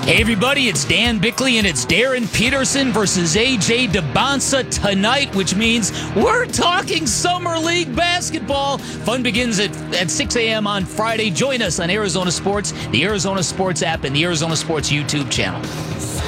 Hey everybody, it's Dan Bickley and it's Darren Peterson versus AJ DeBonsa tonight, which means we're talking Summer League basketball. Fun begins at 6 a.m. on Friday. Join us on Arizona Sports, the Arizona Sports app, and the Arizona Sports YouTube channel.